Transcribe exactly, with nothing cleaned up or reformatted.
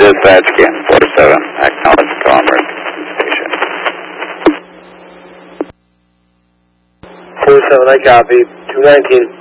Dispatch, Canton forty-seven, acknowledge call emergency station. forty-seven, I copy. two nineteen.